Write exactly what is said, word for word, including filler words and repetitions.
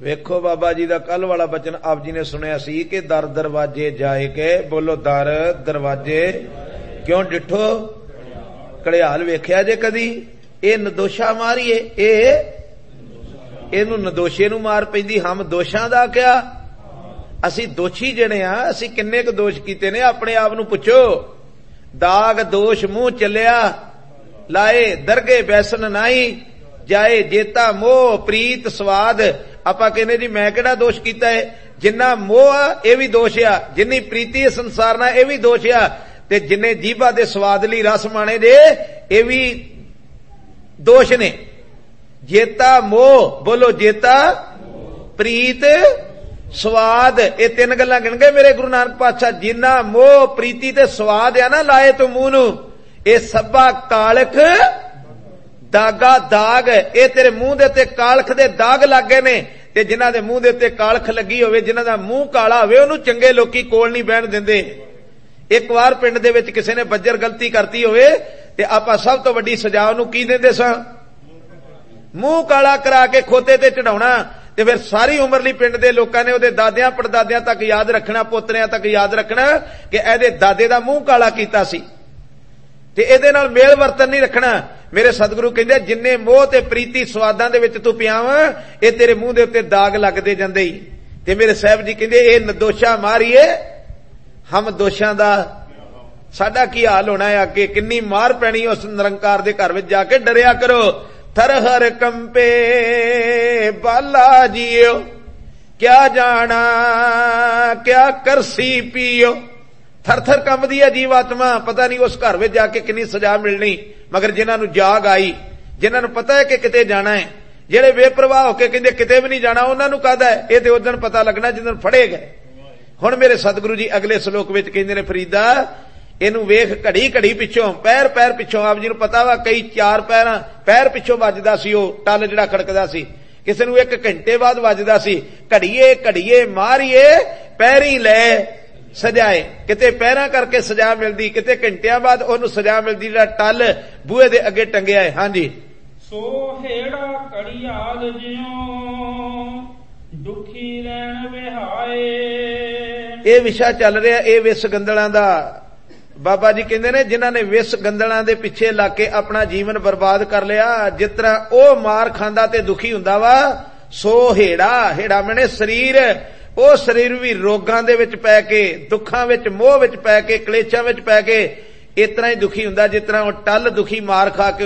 ਵੇਖੋ ਬਾਬਾ ਜੀ ਦਾ ਕੱਲ ਵਾਲਾ ਬਚਨ ਆਪ ਜੀ ਨੇ ਸੁਣਿਆ ਸੀ ਕਿ ਦਰ ਦਰਵਾਜੇ ਜਾਏ ਕੇ, ਬੋਲੋ ਦਰ ਦਰਵਾਜੇ ਕਿਉਂ ਡਿਠੋ ਘੜਿਆਲ ਵੇਖਿਆ ਜੇ ਕਦੀ? ਇਹ ਨਦੋਸ਼ਾ ਮਾਰੀਏ, ਇਹ ਇਹਨੂੰ ਨਦੋਸ਼ੇ ਨੂੰ ਮਾਰ ਪੈਂਦੀ। ਹਮ ਦੋਸ਼ਾਂ ਦਾ ਕਿਆ, ਅਸੀਂ ਦੋਸ਼ੀ ਜਿਹੜੇ ਆ, ਅਸੀਂ ਕਿੰਨੇ ਕੁ ਦੋਸ਼ ਕੀਤੇ ਨੇ? ਆਪਣੇ ਆਪ ਨੂੰ ਪੁੱਛੋ। ਦਾਗ ਦੋਸ਼ ਮੂੰਹ ਚੱਲਿਆ ਲਾਏ, ਦਰਗੇ ਬੈਸਨ ਨਾਈ ਜਾਏ, ਜੇਤਾ ਮੋਹ ਪ੍ਰੀਤ ਸਵਾਦ। ਆਪਾਂ ਕਹਿੰਦੇ ਜੀ ਮੈਂ ਕਿਹੜਾ ਦੋਸ਼ ਕੀਤਾ ਹੈ? ਜਿੰਨਾ ਮੋਹ ਆ ਇਹ ਵੀ ਦੋਸ਼ ਆ, ਜਿੰਨੀ ਪ੍ਰੀਤੀ ਸੰਸਾਰ ਨਾਲ ਇਹ ਵੀ ਦੋਸ਼ ਆ, ਤੇ ਜਿੰਨੇ ਜੀਭਾ ਦੇ ਸਵਾਦ ਲਈ ਰਸ ਮਾਣੇ ਦੇ ਇਹ ਵੀ ਦੋਸ਼ ਨੇ। ਜੇਤਾ ਮੋਹ, ਬੋਲੋ ਜੇਤਾ ਪ੍ਰੀਤ ਸਵਾਦ, ਇਹ ਤਿੰਨ ਗੱਲਾਂ ਗਿਣ ਗਏ ਮੇਰੇ ਗੁਰੂ ਨਾਨਕ ਪਾਤਸ਼ਾਹ। ਜਿੰਨਾ ਮੋਹ ਪ੍ਰੀਤੀ ਤੇ ਸਵਾਦ ਆ ਨਾ ਲਾਏ ਤੋਂ ਮੂੰਹ ਨੂੰ, ਇਹ ਸਭਾ ਕਾਲਖ ਦਾਗਾ ਦਾਗ, ਇਹ ਤੇਰੇ ਮੂੰਹ ਦੇ ਉੱਤੇ ਕਾਲਖ ਦੇ ਦਾਗ ਲੱਗ ਗਏ ਨੇ। ਤੇ ਜਿਨ੍ਹਾਂ ਦੇ ਮੂੰਹ ਦੇ ਉੱਤੇ ਕਾਲਖ ਲੱਗੀ ਹੋਵੇ, ਜਿਨ੍ਹਾਂ ਦਾ ਮੂੰਹ ਕਾਲਾ ਹੋਵੇ, ਉਹਨੂੰ ਚੰਗੇ ਲੋਕੀ ਕੋਲ ਨਹੀਂ ਬਹਿਣ ਦਿੰਦੇ। ਇੱਕ ਵਾਰ ਪਿੰਡ ਦੇ ਵਿੱਚ ਕਿਸੇ ਨੇ ਬੱਜਰ ਗਲਤੀ ਕਰਤੀ ਹੋਵੇ ਤੇ ਆਪਾਂ ਸਭ ਤੋਂ ਵੱਡੀ ਸਜ਼ਾ ਉਹਨੂੰ ਕੀ ਦਿੰਦੇ ਸਾਂ? ਮੂੰਹ ਕਾਲਾ ਕਰਾ ਕੇ ਖੋਤੇ ਤੇ ਚੜਾਉਣਾ। ਤੇ ਫਿਰ ਸਾਰੀ ਉਮਰ ਲਈ ਪਿੰਡ ਦੇ ਲੋਕਾਂ ਨੇ ਉਹਦੇ ਦਾਦਿਆਂ ਪੜਦਾਦਿਆਂ ਤੱਕ ਯਾਦ ਰੱਖਣਾ, ਪੋਤਰਿਆਂ ਤੱਕ ਯਾਦ ਰੱਖਣਾ ਕਿ ਇਹਦੇ ਦਾਦੇ ਦਾ ਮੂੰਹ ਕਾਲਾ ਕੀਤਾ ਸੀ, ਤੇ ਇਹਦੇ ਨਾਲ ਮੇਲ ਵਰਤਨ ਨਹੀਂ ਰੱਖਣਾ। ਮੇਰੇ ਸਤਿਗੁਰੂ ਕਹਿੰਦੇ ਜਿੰਨੇ ਮੋਹ ਤੇ ਪ੍ਰੀਤੀ ਸਵਾਦਾਂ ਦੇ ਵਿੱਚ ਤੂੰ ਪਿਆ ਵਾ, ਇਹ ਤੇਰੇ ਮੂੰਹ ਦੇ ਉੱਤੇ ਦਾਗ ਲੱਗਦੇ ਜਾਂਦੇ ਹੀ। ਤੇ ਮੇਰੇ ਸਾਹਿਬ ਜੀ ਕਹਿੰਦੇ ਇਹ ਨਦੋਸ਼ਾ ਮਾਰੀਏ, ਹਮ ਦੋਸ਼ਾਂ ਦਾ ਸਾਡਾ ਕੀ ਹਾਲ ਹੋਣਾ ਹੈ ਅੱਗੇ, ਕਿੰਨੀ ਮਾਰ ਪੈਣੀ ਉਸ ਨਿਰੰਕਾਰ ਦੇ ਘਰ ਵਿੱਚ ਜਾ ਕੇ। ਡਰਿਆ ਕਰੋ। ਥਰਹਰ ਕੰਪੇ ਬਾਲਾ ਜੀਓ, ਕਿਆ ਜਾਣਾ ਕਿਆ ਕਰਸੀ ਪੀਓ। ਥਰ ਥਰ ਕੰਬਦੀ ਹੈ ਜੀਵਾਤਮਾ, ਪਤਾ ਨਹੀਂ ਉਸ ਘਰ ਵਿੱਚ ਜਾ ਕੇ ਕਿੰਨੀ ਸਜ਼ਾ ਮਿਲਣੀ। ਮਗਰ ਜਿਨ੍ਹਾਂ ਨੂੰ ਜਾਗ ਆਈ, ਜਿਨ੍ਹਾਂ ਨੂੰ ਪਤਾ ਹੈ ਕਿ ਕਿਤੇ ਜਾਣਾ ਹੈ, ਜਿਹੜੇ ਬੇਪਰਵਾਹ ਹੋ ਕੇ ਕਹਿੰਦੇ ਕਿਤੇ ਵੀ ਨਹੀਂ ਜਾਣਾ, ਉਹਨਾਂ ਨੂੰ ਕਾਹਦਾ ਹੈ? ਇਹ ਤੇ ਉਦੋਂ ਪਤਾ ਲੱਗਣਾ ਜਦੋਂ ਫੜੇ ਗਏ। ਹੁਣ ਮੇਰੇ ਸਤਿਗੁਰੂ ਜੀ ਅਗਲੇ ਸ਼ਲੋਕ ਵਿੱਚ ਕਹਿੰਦੇ ਨੇ, ਫਰੀਦਾ ਇਹਨੂੰ ਵੇਖ ਘੜੀ ਘੜੀ ਪਿੱਛੋਂ, ਪੈਰ ਪੈਰ ਪਿੱਛੋਂ। ਆਪ ਜੀ ਨੂੰ ਪਤਾ ਵਾ ਕਈ ਚਾਰ ਪੈਰਾਂ ਪੈਰ ਪਿੱਛੋਂ ਵੱਜਦਾ ਸੀ ਉਹ ਟੱਲ ਜਿਹੜਾ ਖੜਕਦਾ ਸੀ, ਕਿਸੇ ਨੂੰ ਇੱਕ ਘੰਟੇ ਬਾਅਦ ਵੱਜਦਾ ਸੀ। ਘੜੀਏ ਘੜੀਏ ਮਾਰੀਏ ਪੈਰੀ ਲੈ ਸਜਾਏ, ਕਿਤੇ ਪੈਰਾਂ ਕਰਕੇ ਸਜ਼ਾ ਮਿਲਦੀ, ਕਿਤੇ ਘੰਟਿਆਂ ਬਾਅਦ ਉਹਨੂੰ ਸਜ਼ਾ ਮਿਲਦੀ, ਜਿਹੜਾ ਟੱਲ ਬੂਹੇ ਦੇ ਅੱਗੇ ਟੰਗਿਆ ਹੈ। ਹਾਂਜੀ, ਸੋ ਹੇੜਾ ਘੜੀਆਲ ਜਿਉ ਦੁਖੀ ਰਹਿਣ ਵਿਹਾਏ। ਇਹ ਵਿਸ਼ਾ ਚੱਲ ਰਿਹਾ, ਇਹ ਵਿਸ ਗੰਦਲਾਂ ਦਾ। ਬਾਬਾ ਜੀ ਕਹਿੰਦੇ ਨੇ ਜਿਨ੍ਹਾਂ ਨੇ ਵਿਸ ਗੰਦਲਾਂ ਦੇ ਪਿੱਛੇ ਲੱਗ ਕੇ ਆਪਣਾ ਜੀਵਨ ਬਰਬਾਦ ਕਰ ਲਿਆ, ਜਿਸ ਤਰ੍ਹਾਂ ਉਹ ਮਾਰ ਖਾਂਦਾ ਤੇ ਦੁਖੀ ਹੁੰਦਾ ਵਾ, ਸੋ ਹੇੜਾ, ਹੇੜਾ ਮੈਨੇ ਸਰੀਰ, ਉਹ ਸਰੀਰ ਵੀ ਰੋਗਾਂ ਦੇ ਵਿੱਚ ਪੈ ਕੇ, ਦੁੱਖਾਂ ਵਿੱਚ, ਮੋਹ ਵਿੱਚ ਪੈ ਕੇ, ਕਲੇਸ਼ਾਂ ਵਿੱਚ ਪੈ ਕੇ ਇਸ ਤਰ੍ਹਾਂ ਹੀ ਦੁਖੀ ਹੁੰਦਾ ਜਿਸ ਤਰ੍ਹਾਂ ਉਹ ਟੱਲ ਦੁਖੀ ਮਾਰ ਖਾ ਕੇ